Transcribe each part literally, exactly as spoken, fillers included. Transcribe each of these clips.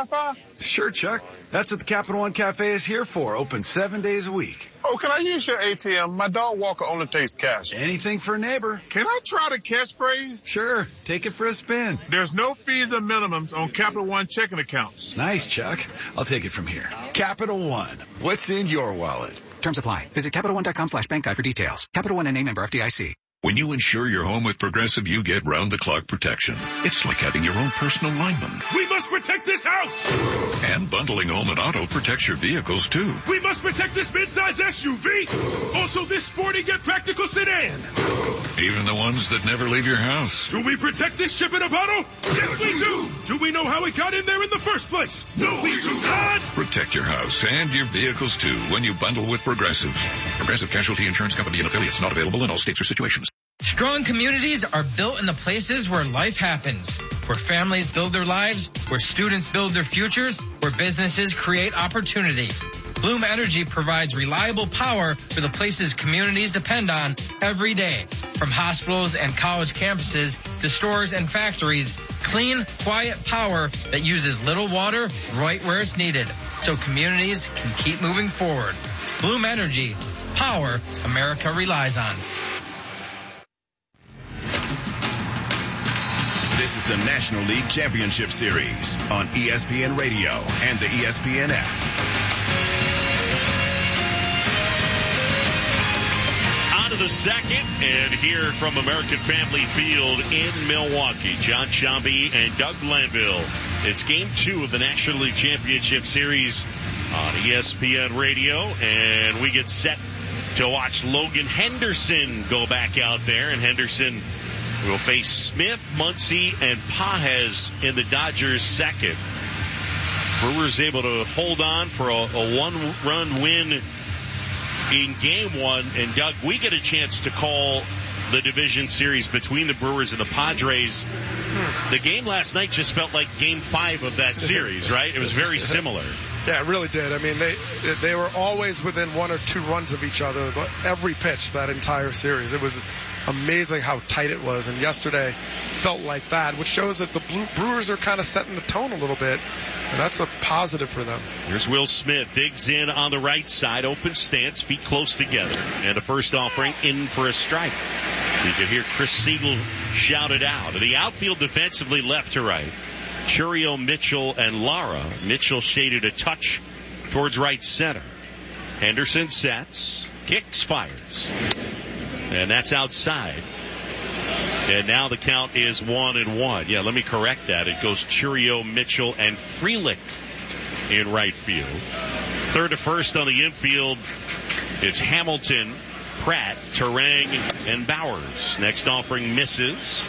Wi-Fi? Sure, Chuck. That's what the Capital One Cafe is here for. Open seven days a week. Oh, can I use your A T M? My dog walker only takes cash. Anything for a neighbor. Can I try the catchphrase? Sure. Take it for a spin. There's no fees or minimums on Capital One checking accounts. Nice, Chuck. I'll take it from here. Capital One. What's in your wallet? Terms apply. Visit Capital One dot com slash bank guide for details. Capital One N A member F D I C. When you insure your home with Progressive, you get round-the-clock protection. It's like having your own personal lineman. We must protect this house! And bundling home and auto protects your vehicles, too. We must protect this midsize S U V! Also this sporty yet practical sedan! Even the ones that never leave your house. Do we protect this ship in a bottle? Yes, we do! Do we know how it got in there in the first place? No, we do not! Protect your house and your vehicles, too, when you bundle with Progressive. Progressive Casualty Insurance Company and affiliates, not available in all states or situations. Strong communities are built in the places where life happens, where families build their lives, where students build their futures, where businesses create opportunity. Bloom Energy provides reliable power for the places communities depend on every day. From hospitals and college campuses to stores and factories, clean, quiet power that uses little water right where it's needed, so communities can keep moving forward. Bloom Energy, power America relies on. This is the National League Championship Series on E S P N Radio and the E S P N app. On to the second, and here from American Family Field in Milwaukee, John Shambi and Doug Glanville. It's game two of the National League Championship Series on E S P N Radio, and we get set to watch Logan Henderson go back out there, and Henderson will face Smith, Muncy, and Pages in the Dodgers' second. Brewers able to hold on for a, a one-run win in game one. And, Doug, we get a chance to call the division series between the Brewers and the Padres. The game last night just felt like game five of that series, right? It was very similar. Yeah, it really did. I mean, they they were always within one or two runs of each other, but every pitch that entire series. It was amazing how tight it was, and yesterday felt like that, which shows that the Blue Brewers are kind of setting the tone a little bit, and that's a positive for them. Here's Will Smith, digs in on the right side, open stance, feet close together, and a first offering in for a strike. You can hear Chris Siegel shout it out. The outfield defensively left to right. Churio, Mitchell, and Lara. Mitchell shaded a touch towards right center. Henderson sets, kicks, fires. And that's outside. And now the count is one and one. Yeah, let me correct that. It goes Churio, Mitchell, and Frelick in right field. Third to first on the infield, it's Hamilton, Pratt, Terang, and Bowers. Next offering misses.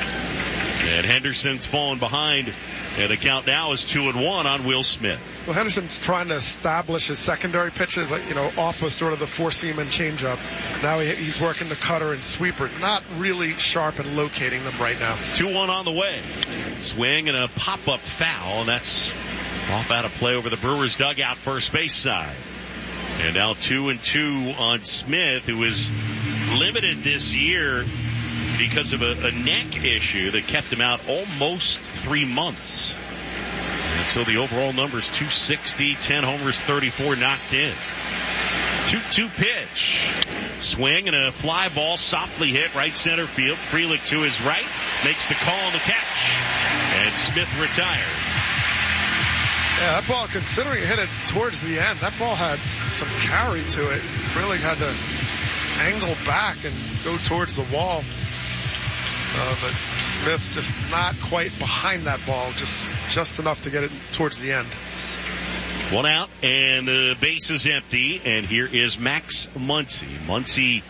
And Henderson's fallen behind, and the count now is two and one on Will Smith. Well, Henderson's trying to establish his secondary pitches, like, you know, off of sort of the four-seam and changeup. Now he, he's working the cutter and sweeper, not really sharp and locating them right now. two one on the way. Swing and a pop-up foul, and that's off out of play over the Brewers' dugout first base side. And now two and two on Smith, who was limited this year because of a, a neck issue that kept him out almost three months. And so the overall number is two sixty, ten homers, thirty-four knocked in. two two pitch. Swing and a fly ball softly hit right center field. Frelick to his right, makes the call on the catch. And Smith retired. Yeah, that ball, considering it hit it towards the end, that ball had some carry to it. Frelick had to angle back and go towards the wall. Uh, but Smith just not quite behind that ball, just just enough to get it towards the end. One out, and the base is empty, and here is Max Muncy. Muncy,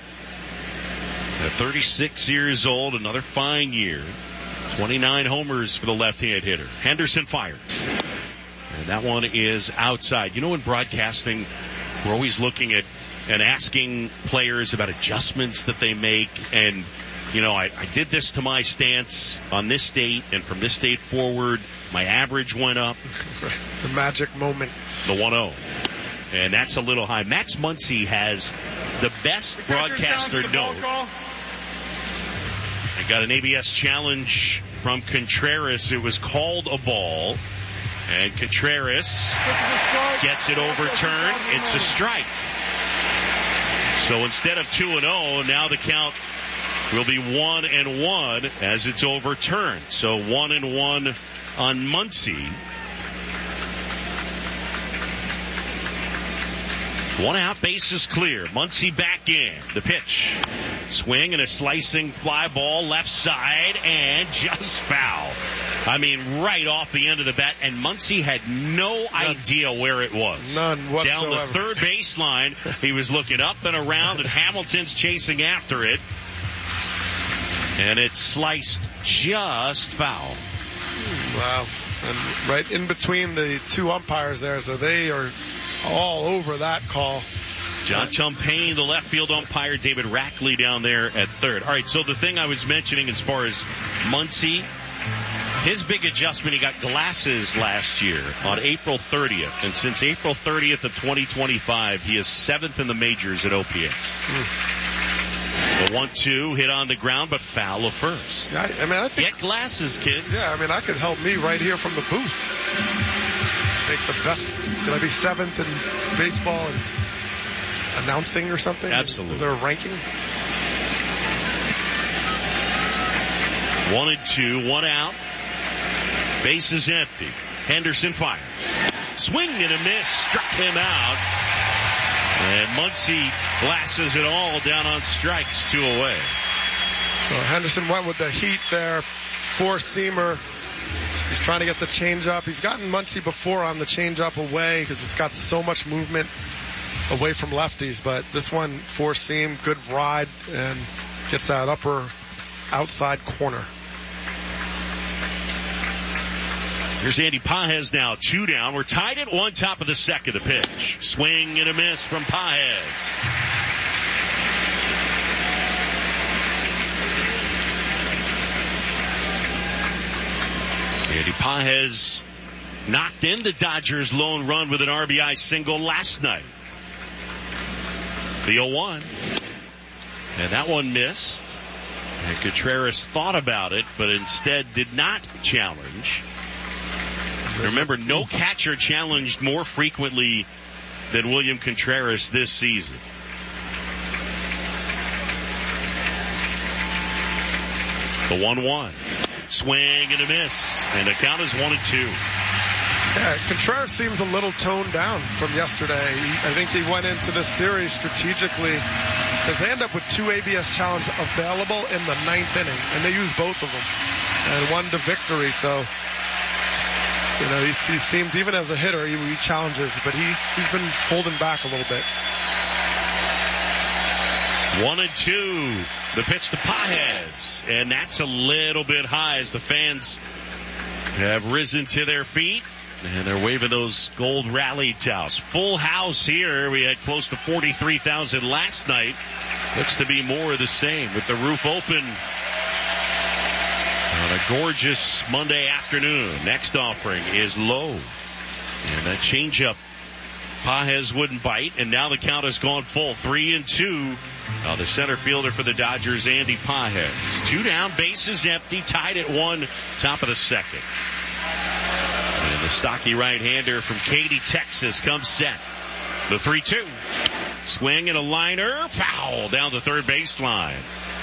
at thirty-six years old, another fine year. twenty-nine homers for the left-hand hitter. Henderson fires. And that one is outside. You know, in broadcasting, we're always looking at and asking players about adjustments that they make, and you know, I, I did this to my stance on this date, and from this date forward, my average went up. The magic moment. The one oh. And that's a little high. Max Muncy has the best broadcaster note. I got an A B S challenge from Contreras. It was called a ball. And Contreras gets it overturned. It's a strike. So instead of two and oh, now the count will be one and one as it's overturned. So one and one on Muncy. One out, bases clear. Muncy back in. The pitch. Swing and a slicing fly ball left side and just foul. I mean, right off the end of the bat, and Muncy had no None. idea where it was. None whatsoever. Down the third baseline, he was looking up and around, and Hamilton's chasing after it. And it's sliced just foul. Wow. And right in between the two umpires there, so they are all over that call. John Tumpane, the left field umpire, David Rackley down there at third. All right, so the thing I was mentioning as far as Muncy, his big adjustment, he got glasses last year on April thirtieth. And since April thirtieth of twenty twenty-five, he is seventh in the majors at O P S. Mm. The one two hit on the ground, but foul of first. I, I mean, I think, get glasses, kids. Yeah, I mean, I could help me right here from the booth. Make the best. Can I be seventh in baseball and announcing or something? Absolutely. Is there a ranking? One and two, one out. Base is empty. Henderson fires. Swing and a miss. Struck him out. And Muncy glasses it all down on strikes, two away. Well, Henderson went with the heat there. Four-seamer. He's trying to get the changeup. He's gotten Muncy before on the changeup away because it's got so much movement away from lefties. But this one, four-seam, good ride, and gets that upper outside corner. Here's Andy Pages now, two down. We're tied at one, top of the second. The pitch. Swing and a miss from Pages. Andy Pages knocked in the Dodgers' lone run with an R B I single last night. The oh one. And that one missed. And Contreras thought about it, but instead did not challenge. Remember, no catcher challenged more frequently than William Contreras this season. The one one. Swing and a miss. And the count is one and two. Yeah, Contreras seems a little toned down from yesterday. He, I think he went into this series strategically because they end up with two A B S challenges available in the ninth inning, and they use both of them and won the victory. So, you know, he, he seems, even as a hitter, he, he challenges, but he, he's been holding back a little bit. One and two. The pitch to Pages. And that's a little bit high as the fans have risen to their feet. And they're waving those gold rally towels. Full house here. We had close to forty-three thousand last night. Looks to be more of the same with the roof open on a gorgeous Monday afternoon. Next offering is low. And that changeup, Pages wouldn't bite. And now the count has gone full. Three and two. Now the center fielder for the Dodgers, Andy Pages. Two down, bases empty, tied at one, top of the second. And the stocky right-hander from Katy, Texas comes set. The three two. Swing and a liner. Foul down the third baseline.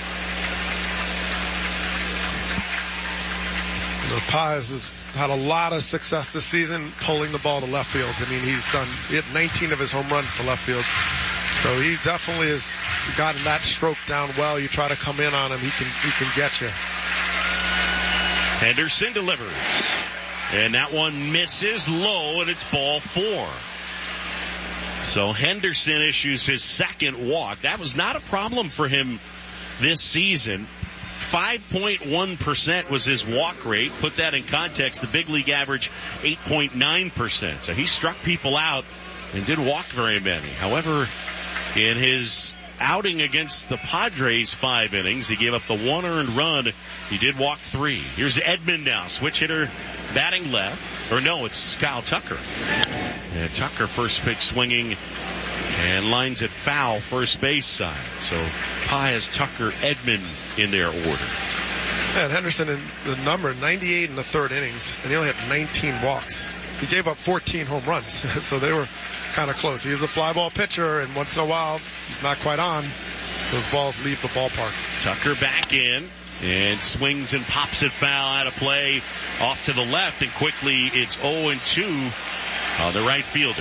You know, Pages has had a lot of success this season pulling the ball to left field. I mean, he's done, he had nineteen of his home runs to left field. So he definitely has gotten that stroke down well. You try to come in on him, he can, he can get you. Henderson delivers. And that one misses low, and it's ball four. So Henderson issues his second walk. That was not a problem for him this season. five point one percent was his walk rate. Put that in context, the big league average, eight point nine percent. So he struck people out and didn't walk very many. However, in his outing against the Padres five innings, he gave up the one earned run. He did walk three. Here's Edman now, switch hitter batting left. Or no, it's Kyle Tucker. And Tucker first pitch swinging and lines it foul first base side. So Pages, Tucker, Edman in their order. Yeah, and Henderson in the number ninety-eight in the third innings, and he only had nineteen walks. he gave up fourteen home runs, so they were kind of close. He is a fly ball pitcher, and once in a while, he's not quite on. Those balls leave the ballpark. Tucker back in and swings and pops it foul out of play off to the left, and quickly it's oh and two on the right fielder.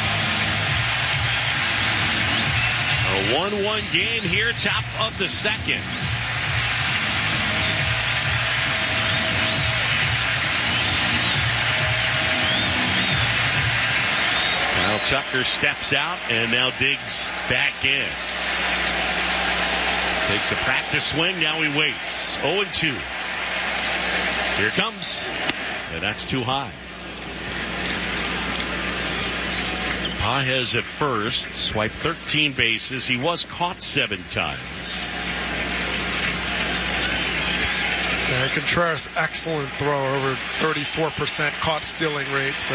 A one one game here, top of the second. Now Tucker steps out, and now Diggs back in. Takes a practice swing, now he waits. oh and two. Here it comes. And that's too high. Pages at first, swiped thirteen bases. He was caught seven times. Yeah, Contreras, excellent throw, over thirty-four percent caught stealing rate, so.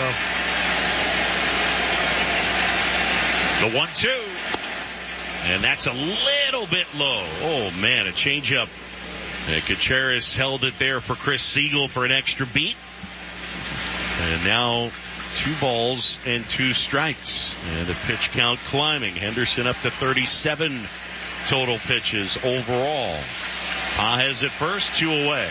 The one two. And that's a little bit low. Oh, man, a changeup. And Contreras held it there for Chris Siegel for an extra beat. And now two balls and two strikes. And the pitch count climbing. Henderson up to thirty-seven total pitches overall. Pages at first, two away.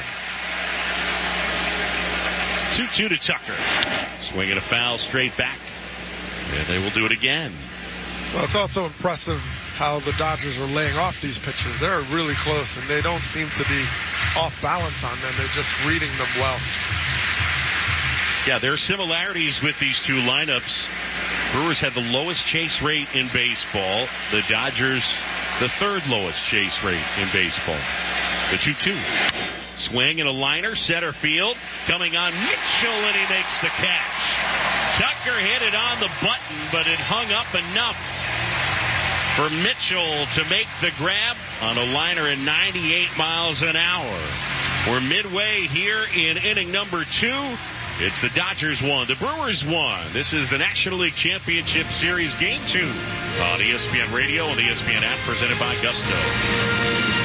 two two to Tucker. Swinging a foul straight back. And they will do it again. Well, it's also impressive how the Dodgers are laying off these pitches. They're really close, and they don't seem to be off balance on them. They're just reading them well. Yeah, there are similarities with these two lineups. Brewers had the lowest chase rate in baseball. The Dodgers, the third lowest chase rate in baseball. The two two. Swing and a liner, center field. Coming on Mitchell, and he makes the catch. Tucker hit it on the button, but it hung up enough for Mitchell to make the grab on a liner at ninety-eight miles an hour. We're midway here in inning number two. It's the Dodgers one, the Brewers one. This is the National League Championship Series Game two on E S P N Radio and the E S P N app, presented by Gusto.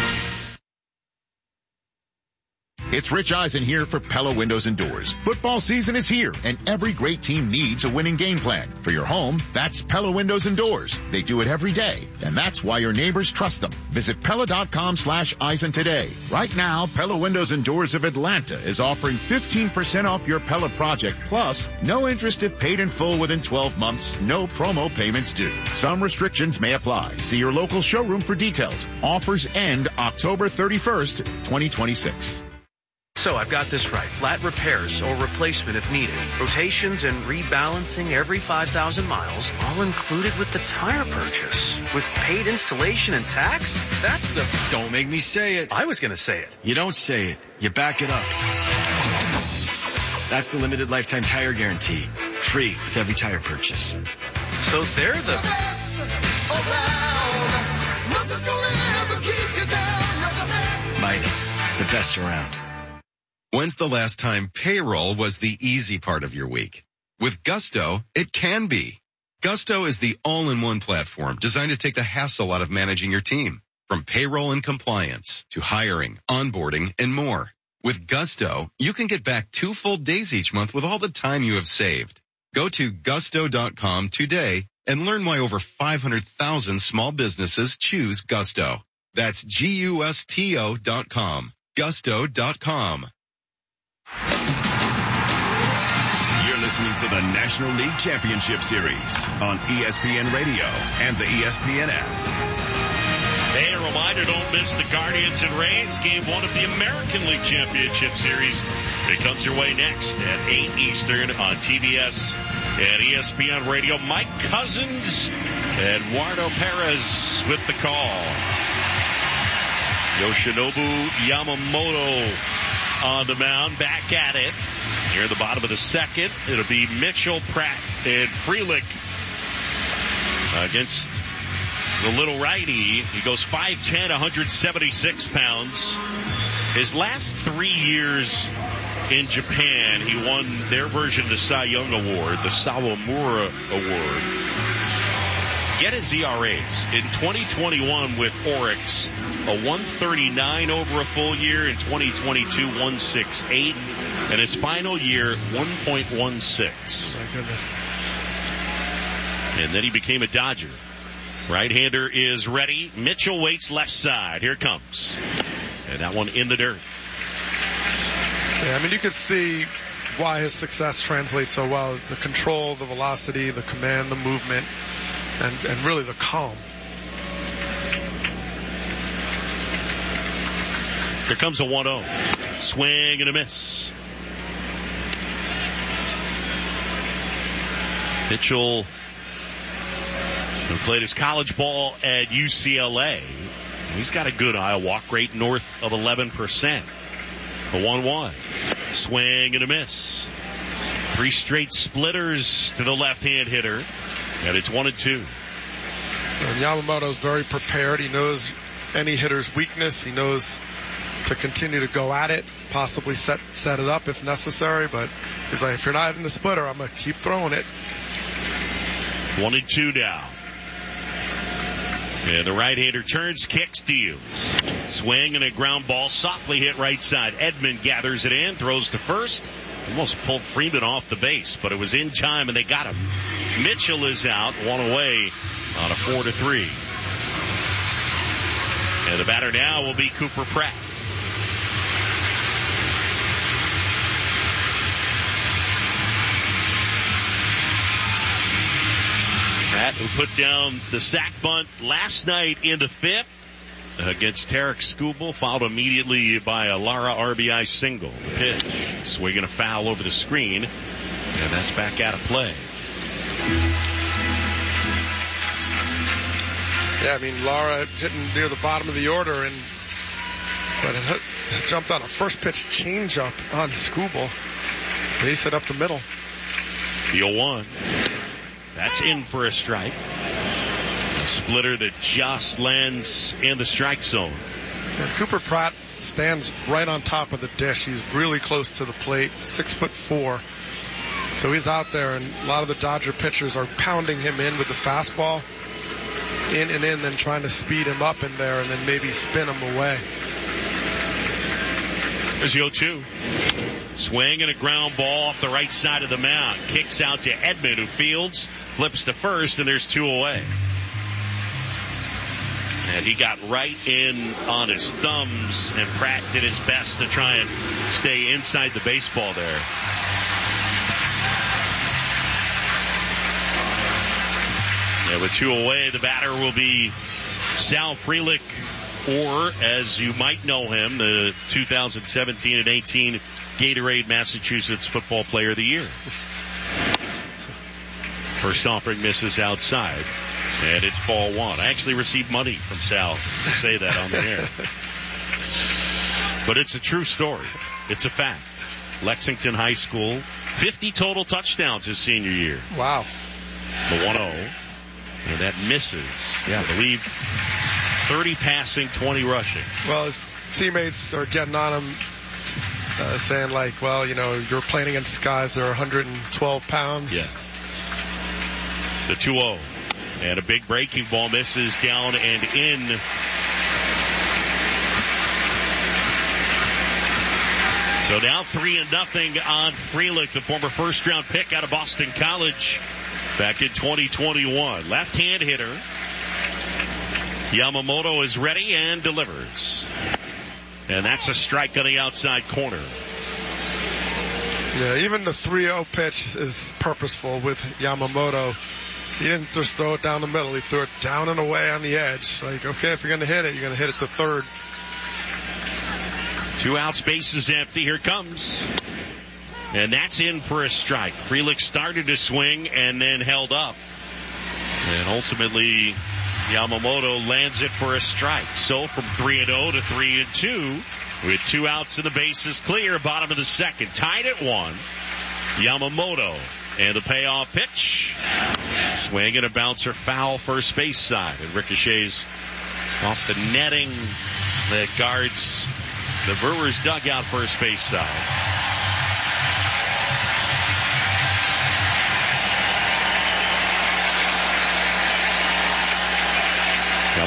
It's Rich Eisen here for Pella Windows and Doors. Football season is here, and every great team needs a winning game plan. For your home, that's Pella Windows and Doors. They do it every day, and that's why your neighbors trust them. Visit Pella.com slash Eisen today. Right now, Pella Windows and Doors of Atlanta is offering fifteen percent off your Pella project, plus no interest if paid in full within twelve months, no promo payments due. Some restrictions may apply. See your local showroom for details. Offers end October thirty-first, twenty twenty-six. So I've got this right. Flat repairs or replacement if needed. Rotations and rebalancing every five thousand miles, all included with the tire purchase. With paid installation and tax? That's the... Don't make me say it. I was going to say it. You don't say it. You back it up. That's the limited lifetime tire guarantee. Free with every tire purchase. So they're the... Midas, the best around. When's the last time payroll was the easy part of your week? With Gusto, it can be. Gusto is the all-in-one platform designed to take the hassle out of managing your team. From payroll and compliance to hiring, onboarding, and more. With Gusto, you can get back two full days each month with all the time you have saved. Go to gusto dot com today and learn why over five hundred thousand small businesses choose Gusto. That's G U S T O dot com. Gusto dot com. You're listening to the National League Championship Series on E S P N Radio and the E S P N app. Hey, a reminder, don't miss the Guardians and Rays, game one of the American League Championship Series. It comes your way next at eight Eastern on T B S and E S P N Radio. Mike Cousins, Eduardo Perez with the call. Yoshinobu Yamamoto on the mound, back at it. Near the bottom of the second, it'll be Mitchell, Pratt, and Frelick against the little righty. He goes five ten, one hundred seventy-six pounds. His last three years in Japan, he won their version of the Cy Young Award, the Sawamura Award. Get his E R As. In twenty twenty-one with Oryx, a one thirty-nine over a full year. In twenty twenty-two, one sixty-eight. And his final year, one point one six. My goodness. And then he became a Dodger. Right-hander is ready. Mitchell waits left side. Here it comes. And that one in the dirt. Yeah, I mean, you could see why his success translates so well. The control, the velocity, the command, the movement, and, and really the calm. Here comes a one oh. Swing and a miss. Mitchell, who played his college ball at U C L A, he's got a good eye walk rate north of eleven percent. The one one. Swing and a miss. Three straight splitters to the left-hand hitter. And it's one and two. And Yamamoto's very prepared. He knows any hitter's weakness. He knows to continue to go at it, possibly set set it up if necessary. But he's like, if you're not in the splitter, I'm going to keep throwing it. One and two now. And the right-hander turns, kicks, deals. Swing and a ground ball, softly hit right side. Edman gathers it in, throws to first. Almost pulled Freeman off the base, but it was in time and they got him. Mitchell is out, one away on a four to three. And the batter now will be Cooper Pratt. Pratt, who put down the sac bunt last night in the fifth against Tarek Skubal, followed immediately by a Lara R B I single. The pitch, swinging a foul over the screen, and that's back out of play. Yeah, I mean, Lara hitting near the bottom of the order, and but it, hit, it jumped on a first pitch changeup on Skubal. Base it up the middle. The oh one. That's in for a strike. A splitter that just lands in the strike zone. And Cooper Pratt stands right on top of the dish. He's really close to the plate, six foot four. So he's out there, and a lot of the Dodger pitchers are pounding him in with the fastball, in and in, then trying to speed him up in there and then maybe spin him away. There's the oh two. Swing and a ground ball off the right side of the mound. Kicks out to Edman, who fields, flips to first, and there's two away. And he got right in on his thumbs, and Pratt did his best to try and stay inside the baseball there. Yeah, with two away, the batter will be Sal Frelick, or, as you might know him, the two thousand seventeen and eighteen Gatorade Massachusetts Football Player of the Year. First offering misses outside, and it's ball one. I actually received money from Sal to say that on the air. But it's a true story. It's a fact. Lexington High School, fifty total touchdowns his senior year. Wow. The one oh. And that misses. Yeah, I believe thirty passing, twenty rushing. Well, his teammates are getting on him, uh, saying like, well, you know, you're playing against guys that are one hundred twelve pounds. Yes. The two oh. And a big breaking ball misses down and in. So now three and nothing on Frelick, the former first round pick out of Boston College back in twenty twenty-one. Left-hand hitter. Yamamoto is ready and delivers. And that's a strike on the outside corner. Yeah, even the three oh pitch is purposeful with Yamamoto. He didn't just throw it down the middle. He threw it down and away on the edge. Like, okay, if you're going to hit it, you're going to hit it to third. Two outs, base is empty. Here it comes. And that's in for a strike. Frelick started to swing and then held up. And ultimately, Yamamoto lands it for a strike. So from three and oh to three and two, with two outs and the bases clear, bottom of the second, tied at one. Yamamoto and the payoff pitch. Swing and a bouncer, foul first base side. And ricochets off the netting that guards the Brewers dugout first base side.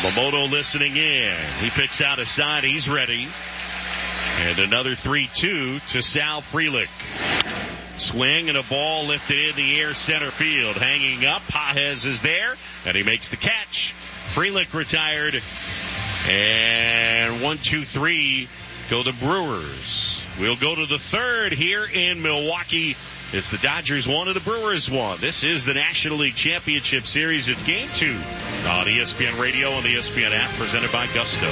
Yamamoto listening in. He picks out a side. He's ready. And another three two to Sal Frelick. Swing and a ball lifted in the air center field. Hanging up. Pages is there. And he makes the catch. Frelick retired. And one, two, three go the Brewers. We'll go to the third here in Milwaukee. It's the Dodgers one and the Brewers one. This is the National League Championship Series. It's game two on E S P N Radio and the E S P N app, presented by Gusto.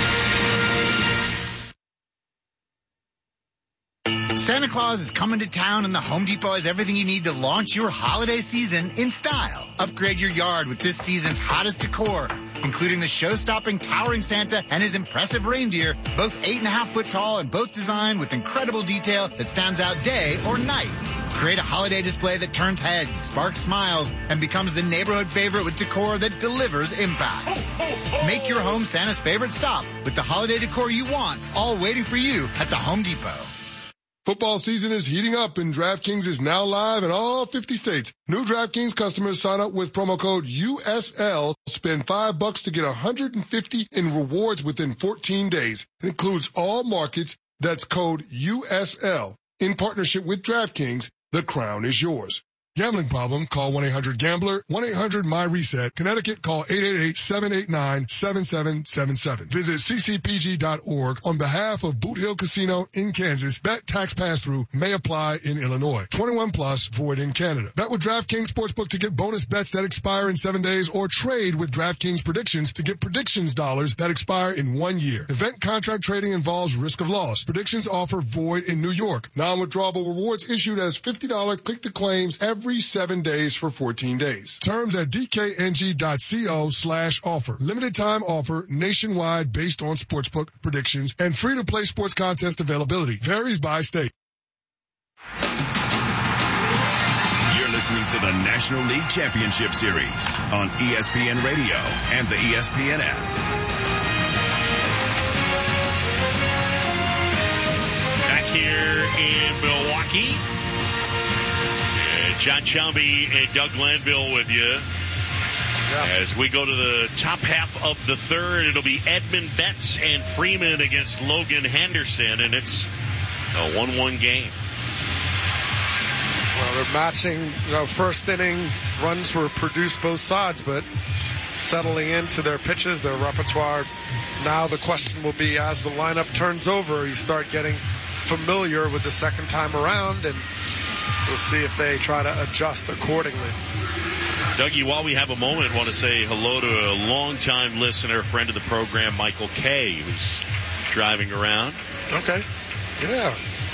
Santa Claus is coming to town, and the Home Depot has everything you need to launch your holiday season in style. Upgrade your yard with this season's hottest decor, including the show-stopping towering Santa and his impressive reindeer, both eight and a half foot tall and both designed with incredible detail that stands out day or night. Create a holiday display that turns heads, sparks smiles, and becomes the neighborhood favorite with decor that delivers impact. Make your home Santa's favorite stop with the holiday decor you want, all waiting for you at the Home Depot. Football season is heating up, and DraftKings is now live in all fifty states. New DraftKings customers sign up with promo code U S L. Spend five bucks to get one hundred fifty in rewards within fourteen days. It includes all markets. That's code U S L. In partnership with DraftKings, the crown is yours. Gambling problem? Call one eight hundred gambler. one eight hundred my reset. Connecticut, call eight eight eight, seven eight nine, seven seven seven seven. Visit c c p g dot org on behalf of Boot Hill Casino in Kansas. Bet tax pass-through may apply in Illinois. twenty-one plus, void in Canada. Bet with DraftKings Sportsbook to get bonus bets that expire in seven days, or trade with DraftKings Predictions to get predictions dollars that expire in one year. Event contract trading involves risk of loss. Predictions offer void in New York. Non-withdrawable rewards issued as fifty dollars click-to-claims every Every seven days for fourteen days. Terms at dkng.co slash offer. Limited time offer nationwide based on sportsbook predictions and free to play sports contest availability. Varies by state. You're listening to the National League Championship Series on E S P N Radio and the E S P N app. Back here in Milwaukee. John Chumby and Doug Glanville with you. Yeah. As we go to the top half of the third, it'll be Edman Betts and Freeman against Logan Henderson, and it's a one one game. Well, they're matching, you know, first inning runs were produced both sides, but settling into their pitches, their repertoire. Now the question will be, as the lineup turns over, you start getting familiar with the second time around, and we'll see if they try to adjust accordingly. Dougie, while we have a moment, I want to say hello to a longtime listener, friend of the program, Michael Kay, who's driving around. Okay. Yeah.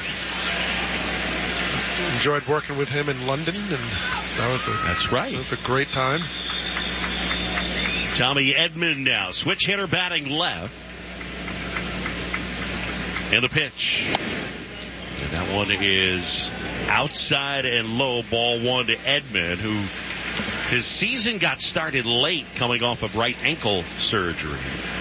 Enjoyed working with him in London, and that was a, That's right. That was a great time. Tommy Edman now, switch hitter batting left. And the pitch. And that one is outside and low, ball one to Edman, who his season got started late coming off of right ankle surgery.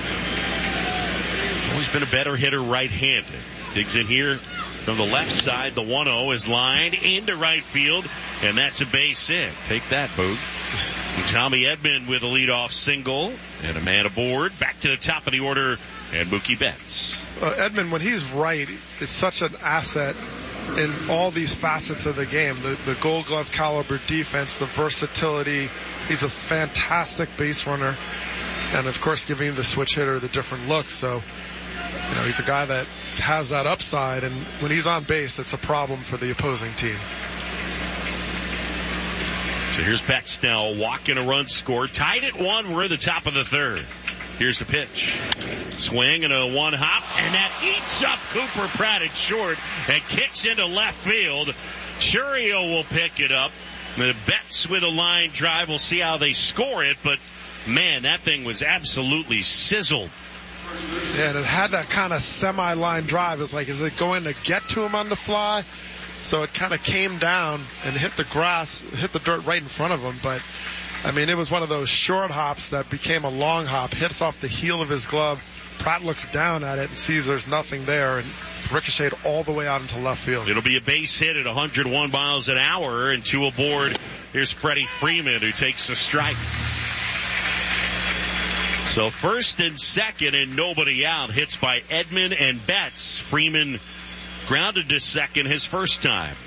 Always been a better hitter right-handed. Digs in here from the left side. The one oh is lined into right field, and that's a base hit. Take that, Boog. Tommy Edman with a leadoff single and a man aboard. Back to the top of the order, and Mookie Betts. Uh, Edman, when he's right, it's such an asset in all these facets of the game. The, the Gold Glove caliber defense, the versatility. He's a fantastic base runner. And, of course, giving the switch hitter the different looks. So, you know, he's a guy that has that upside. And when he's on base, it's a problem for the opposing team. So here's Betts now, a walk and a run score. Tied at one. We're at the top of the third. Here's the pitch. Swing and a one hop, and that eats up Cooper Pratt at short and kicks into left field. Churio will pick it up. The Betts with a line drive. We'll see how they score it, but man, that thing was absolutely sizzled. Yeah, and it had that kind of semi-line drive. It's like, is it going to get to him on the fly? So it kind of came down and hit the grass, hit the dirt right in front of him, but I mean, it was one of those short hops that became a long hop, hits off the heel of his glove. Pratt looks down at it and sees there's nothing there, and ricocheted all the way out into left field. It'll be a base hit at one hundred one miles an hour, and two aboard. Here's Freddie Freeman, who takes the strike. So first and second and nobody out. Hits by Edman and Betts. Freeman grounded to second his first time.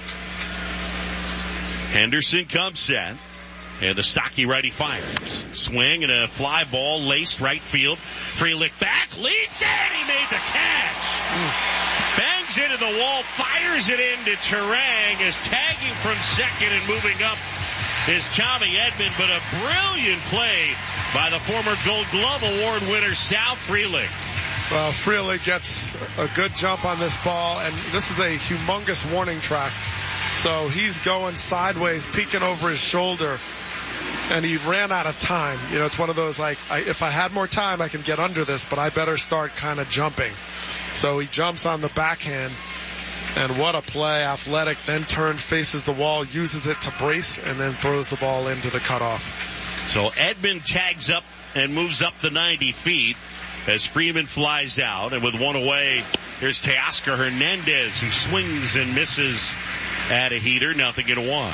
Henderson comes set. And the stocky righty fires. Swing and a fly ball laced right field. Frelick back, leads it. He made the catch. Mm. Bangs into the wall, fires it into Terang. Is tagging from second and moving up is Tommy Edman. But a brilliant play by the former Gold Glove Award winner Sal Frelick. Well, Frelick gets a good jump on this ball, and this is a humongous warning track. So he's going sideways, peeking over his shoulder. And he ran out of time. You know, it's one of those like, I, if I had more time, I can get under this, but I better start kind of jumping. So he jumps on the backhand, and what a play. Athletic, then turns, faces the wall, uses it to brace, and then throws the ball into the cutoff. So Edman tags up and moves up the ninety feet as Freeman flies out. And with one away, here's Teoscar Hernandez, who swings and misses at a heater. Nothing in one.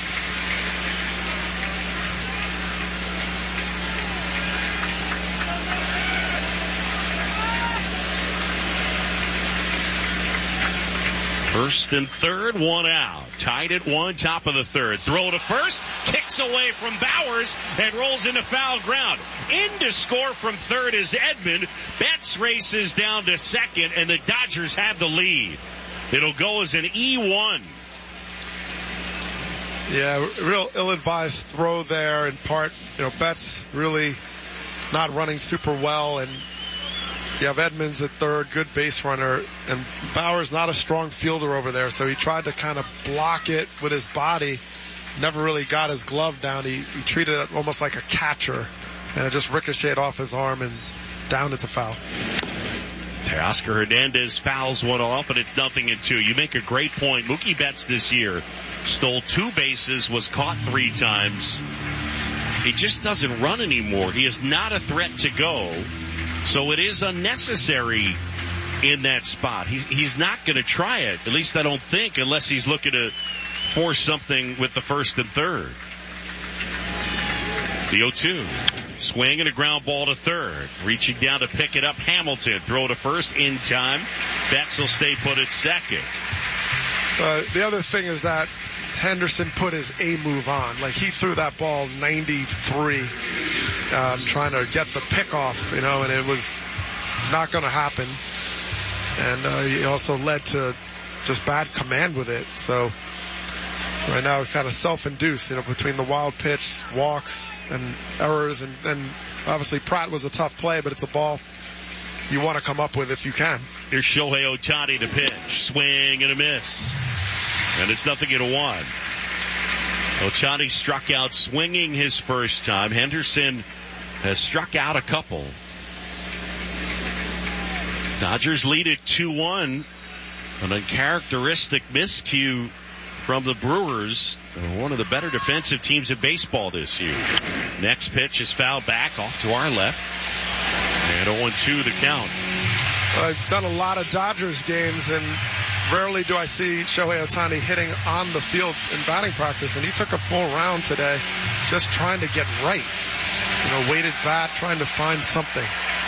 First and third, one out. Tied at one, top of the third. Throw to first, kicks away from Bowers, and rolls into foul ground. In to score from third is Edman. Betts races down to second, and the Dodgers have the lead. It'll go as an E one. Yeah, real ill-advised throw there. In part, you know, Betts really not running super well, and you have Edmonds at third, good base runner, and Bauer's not a strong fielder over there, so he tried to kind of block it with his body. Never really got his glove down. He, he treated it almost like a catcher, and it just ricocheted off his arm, and down it's a foul. Teoscar Hernandez fouls one off, and it's nothing in two. You make a great point. Mookie Betts this year stole two bases, was caught three times. He just doesn't run anymore. He is not a threat to go. So it is unnecessary in that spot. He's, he's not going to try it, at least I don't think, unless he's looking to force something with the first and third. The oh two. Swing and a ground ball to third. Reaching down to pick it up, Hamilton. Throw to first in time. Betts will stay put at second. Uh, the other thing is that Henderson put his A move on. Like, he threw that ball ninety-three, um, trying to get the pick off, you know, and it was not going to happen. And uh, he also led to just bad command with it. So right now it's kind of self-induced, you know, between the wild pitch, walks, and errors. And, and obviously Pratt was a tough play, but it's a ball you want to come up with if you can. Here's Shohei Ohtani to pitch. Swing and a miss. And it's nothing in a one. Ohtani struck out swinging his first time. Henderson has struck out a couple. Dodgers lead at two one. An uncharacteristic miscue from the Brewers. One of the better defensive teams in baseball this year. Next pitch is fouled back off to our left. And oh and two the count. I've done a lot of Dodgers games, and rarely do I see Shohei Ohtani hitting on the field in batting practice, and he took a full round today just trying to get right. You know, weighted bat, trying to find something.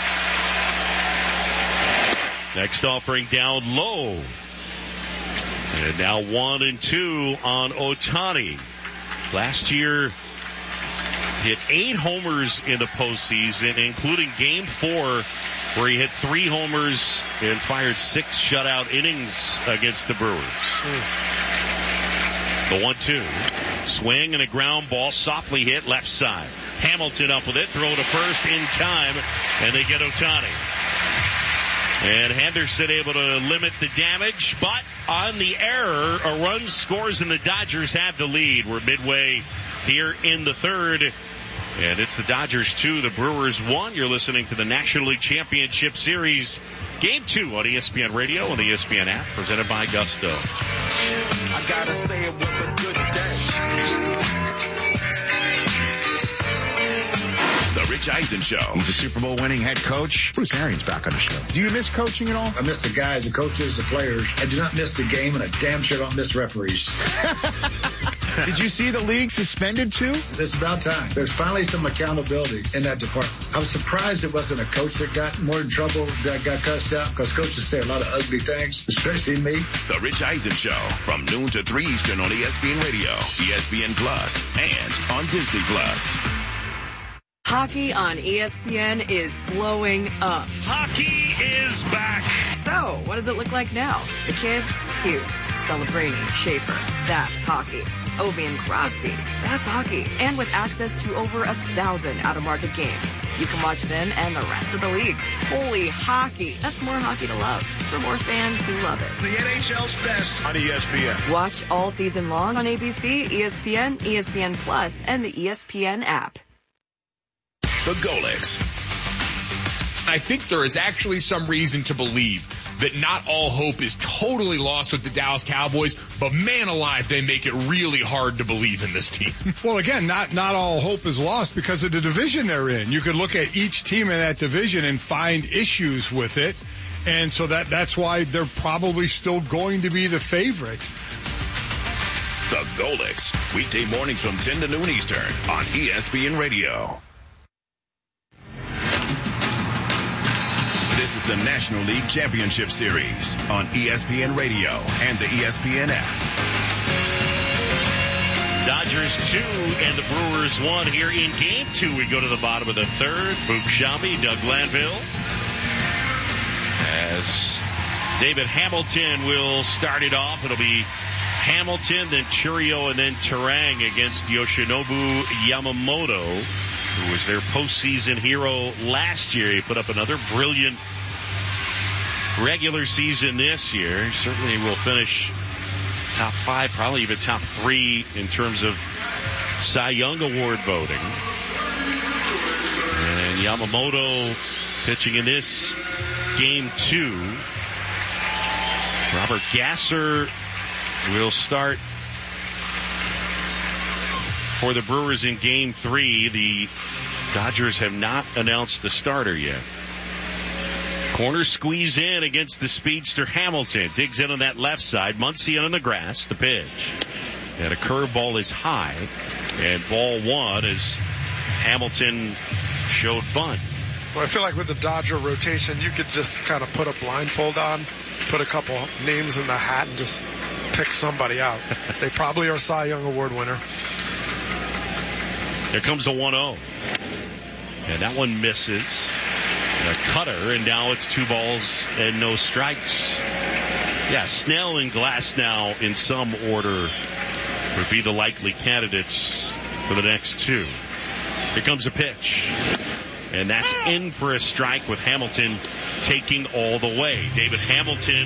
Next offering down low. And now one and two on Ohtani. Last year, hit eight homers in the postseason, including game four, where he hit three homers and fired six shutout innings against the Brewers. Mm. The one two. Swing and a ground ball, softly hit left side. Hamilton up with it, throw to first in time, and they get Ohtani. And Henderson able to limit the damage, but on the error, a run scores and the Dodgers have the lead. We're midway here in the third. And it's the Dodgers two, the Brewers one. You're listening to the National League Championship Series, Game two on E S P N Radio and the E S P N app, presented by Gusto. I gotta say it was a good day. The Rich Eisen Show. He's a Super Bowl winning head coach. Bruce Arians back on the show. Do you miss coaching at all? I miss the guys, the coaches, the players. I do not miss the game, and I damn sure don't miss referees. Did you see the league suspended two? It's about time. There's finally some accountability in that department. I was surprised it wasn't a coach that got more in trouble, that got cussed out, because coaches say a lot of ugly things, especially me. The Rich Eisen Show from noon to three Eastern on E S P N Radio, E S P N Plus, and on Disney Plus. Hockey on E S P N is blowing up. Hockey is back. So, what does it look like now? The kids, Hughes, Celebrini, Schaefer. That's hockey. Ovi and Crosby. That's hockey. And with access to over a thousand out-of-market games, you can watch them and the rest of the league. Holy hockey. That's more hockey to love for more fans who love it. The N H L's best on E S P N. Watch all season long on A B C, E S P N, E S P N Plus, and the E S P N app. The Golics. I think there is actually some reason to believe that not all hope is totally lost with the Dallas Cowboys, but man alive, they make it really hard to believe in this team. Well, again, not, not all hope is lost because of the division they're in. You could look at each team in that division and find issues with it. And so that, that's why they're probably still going to be the favorite. The Golics. Weekday mornings from ten to noon Eastern on E S P N Radio. This is the National League Championship Series on E S P N Radio and the E S P N app. Dodgers two and the Brewers one here in game two. We go to the bottom of the third. Boog Sciambi, Doug Glanville. As David Hamilton will start it off. It'll be Hamilton, then Chourio, and then Turang against Yoshinobu Yamamoto, who was their postseason hero last year. He put up another brilliant regular season this year. Certainly will finish top five, probably even top three in terms of Cy Young Award voting. And Yamamoto pitching in this game two. Robert Gasser will start for the Brewers in game three. The Dodgers have not announced the starter yet. Corner squeeze in against the speedster Hamilton. Digs in on that left side. Muncy on the grass. The pitch. And a curveball is high. And ball one as Hamilton showed bunt. Well, I feel like with the Dodger rotation, you could just kind of put a blindfold on, put a couple names in the hat, and just pick somebody out. They probably are Cy Young Award winner. There comes a one oh. And that one misses. And a cutter, and now it's two balls and no strikes. Yeah, Snell and Glasnow in some order would be the likely candidates for the next two. Here comes a pitch. And that's in for a strike with Hamilton taking all the way. David Hamilton,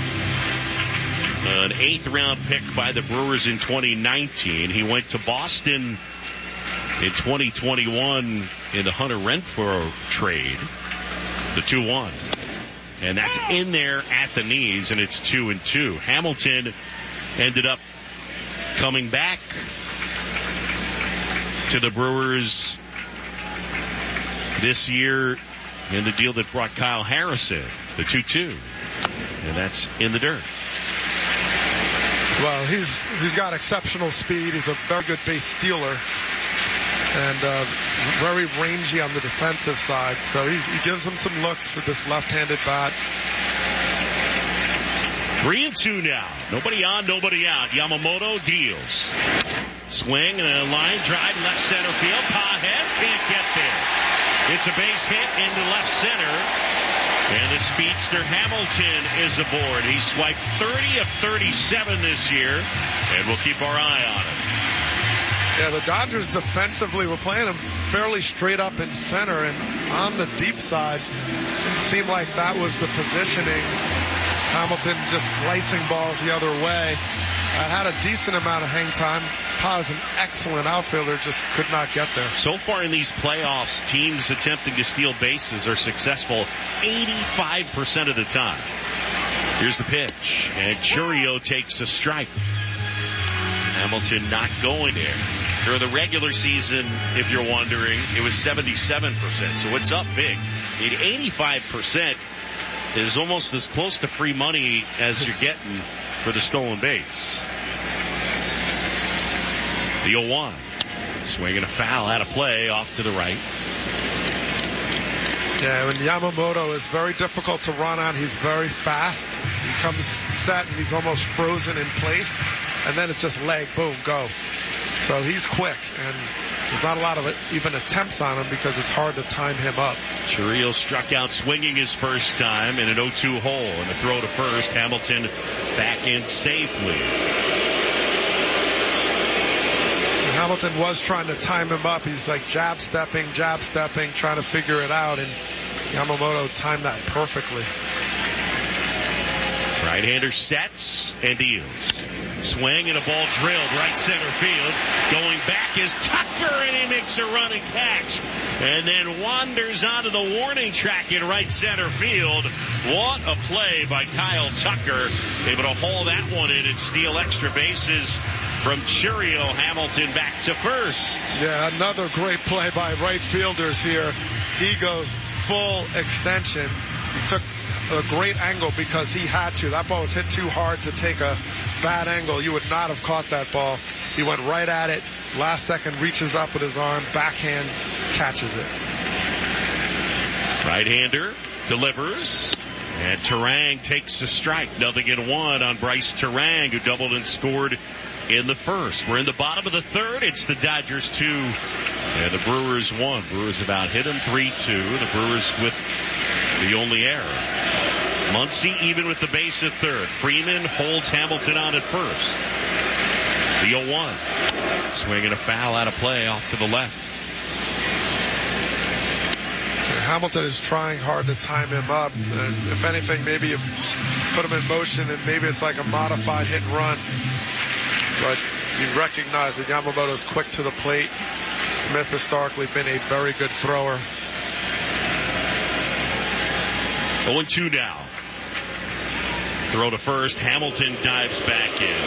an eighth round pick by the Brewers in twenty nineteen. He went to Boston in twenty twenty-one in the Hunter Renfroe trade. The two one. And that's in there at the knees, and it's two and two. Hamilton ended up coming back to the Brewers this year in the deal that brought Kyle Harrison, the two two. And that's in the dirt. Well, he's he's got exceptional speed. He's a very good base stealer. And uh, very rangy on the defensive side. So he's, he gives him some looks for this left-handed bat. Three and two now. Nobody on, nobody out. Yamamoto deals. Swing and a line drive left center field. Pages can't get there. It's a base hit into left center. And the speedster Hamilton is aboard. He swiped thirty of thirty-seven this year. And we'll keep our eye on him. Yeah, the Dodgers defensively were playing him fairly straight up in center, and on the deep side, it seemed like that was the positioning. Hamilton just slicing balls the other way. Uh, had a decent amount of hang time. Paz, an excellent outfielder, just could not get there. So far in these playoffs, teams attempting to steal bases are successful eighty-five percent of the time. Here's the pitch, and Chourio takes a strike. Hamilton not going there. During the regular season, if you're wondering, it was seventy-seven percent, so it's up big. I mean, eighty-five percent is almost as close to free money as you're getting for the stolen base. The oh one. Swinging a foul out of play off to the right. Yeah, when Yamamoto is very difficult to run on, he's very fast. He comes set and he's almost frozen in place. And then it's just leg, boom, go. So he's quick, and there's not a lot of it, even attempts on him because it's hard to time him up. Chiriel struck out swinging his first time in an oh two hole, and a throw to first. Hamilton back in safely. Hamilton was trying to time him up. He's like jab stepping, jab stepping, trying to figure it out, and Yamamoto timed that perfectly. Right-hander sets and deals. Swing and a ball drilled right center field. Going back is Tucker, and he makes a running catch. And then wanders onto the warning track in right center field. What a play by Kyle Tucker. Able to haul that one in and steal extra bases from Chiriel. Hamilton back to first. Yeah, another great play by right fielders here. He goes full extension. He took a great angle because he had to. That ball was hit too hard to take a bad angle. You would not have caught that ball. He went right at it. Last second, reaches up with his arm, backhand, catches it. Right-hander delivers. And Turang takes a strike. Nothing in one on Bryce Turang, who doubled and scored in the first. We're in the bottom of the third. It's the Dodgers two and the Brewers one. Brewers about hit him three two. The Brewers with the only error. Muncy even with the base at third. Freeman holds Hamilton on at first. The oh one. Swinging a foul out of play off to the left. Hamilton is trying hard to time him up. And if anything, maybe you put him in motion and maybe it's like a modified hit and run. But you recognize that Yamamoto's quick to the plate. Smith historically been a very good thrower. oh two now. Throw to first. Hamilton dives back in.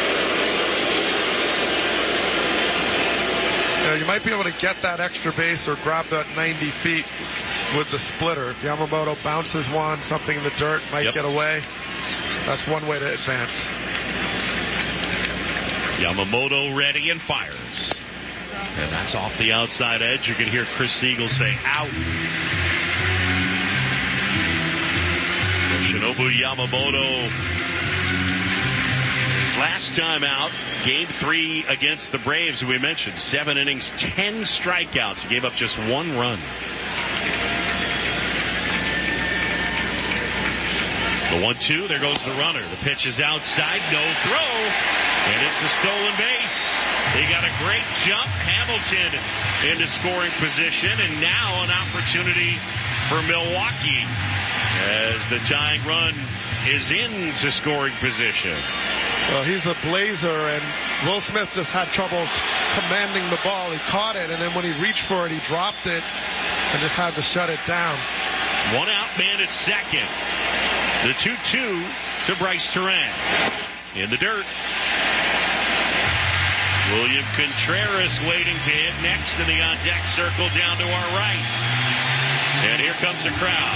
Yeah, you might be able to get that extra base or grab that ninety feet with the splitter. If Yamamoto bounces one, something in the dirt might yep. get away. That's one way to advance. Yamamoto ready and fires. And that's off the outside edge. You can hear Chris Siegel say, out. Shinobu Yamamoto, his last time out, game three against the Braves, who we mentioned. Seven innings, ten strikeouts. He gave up just one run. The one two, there goes the runner. The pitch is outside, no throw, and it's a stolen base. He got a great jump. Hamilton into scoring position, and now an opportunity for Milwaukee as the tying run is into scoring position. Well, he's a blazer, and Will Smith just had trouble commanding the ball. He caught it, and then when he reached for it, he dropped it and just had to shut it down. One out, man at second. The two two to Bryce Turang. In the dirt. William Contreras waiting to hit next in the on-deck circle down to our right. And here comes the crowd.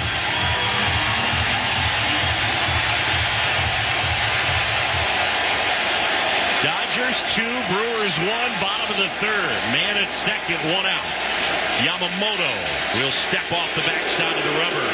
Dodgers two, Brewers one, bottom of the third. Man at second, one out. Yamamoto will step off the backside of the rubber.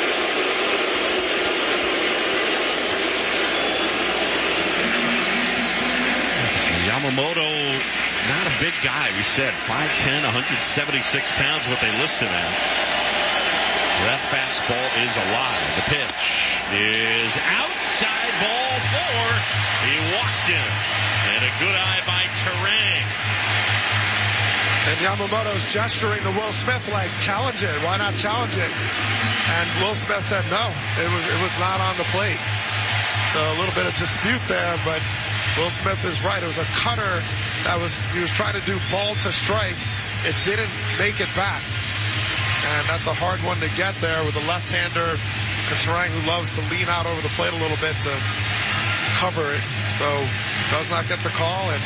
Yamamoto, not a big guy, we said. five ten, one seventy-six pounds, what they listed at. That fastball is alive. The pitch is outside, ball four. He walked him. And a good eye by Turang. And Yamamoto's gesturing to Will Smith like, challenge it. Why not challenge it? And Will Smith said no. It was it was not on the plate. So a little bit of dispute there, but Will Smith is right. It was a cutter that was he was trying to do ball to strike. It didn't make it back. And that's a hard one to get there with a left-hander. And Turang, who loves to lean out over the plate a little bit to cover it. So does not get the call, and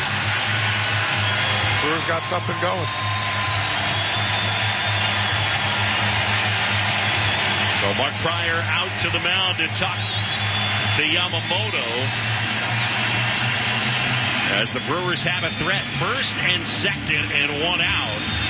Brewers got something going. So Mark Prior out to the mound to talk to Yamamoto. as the Brewers have a threat, first and second and one out.